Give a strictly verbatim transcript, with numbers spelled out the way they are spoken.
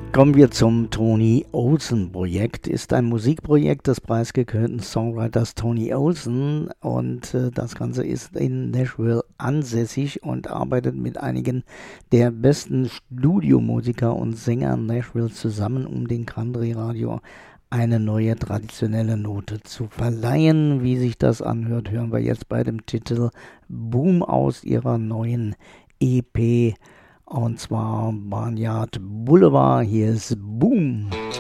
Kommen wir zum Tony Olsen Projekt. Ist ein Musikprojekt des preisgekrönten Songwriters Tony Olsen und äh, das Ganze ist in Nashville ansässig und arbeitet mit einigen der besten Studiomusiker und Sänger Nashville zusammen, um den Country Radio eine neue traditionelle Note zu verleihen. Wie sich das anhört, hören wir jetzt bei dem Titel Boom aus ihrer neuen E P. Und zwar Barnyard Boulevard. Hier ist Boom.